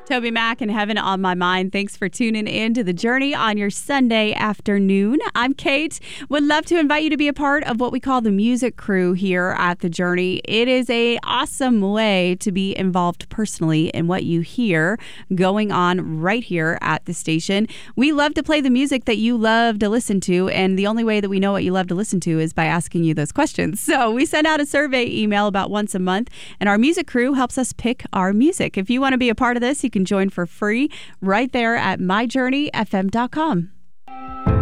Toby Mac and Heaven on My Mind. Thanks for tuning in to The Journey on your Sunday afternoon. I'm Kate. Would love to invite you to be a part of what we call the music crew here at The Journey. It is an awesome way to be involved personally in what you hear going on right here at the station. We love to play the music that you love to listen to, and the only way that we know what you love to listen to is by asking you those questions. So we send out a survey email about once a month, and our music crew helps us pick our music. If you want to be a part of this, you can join for free right there at myjourneyfm.com.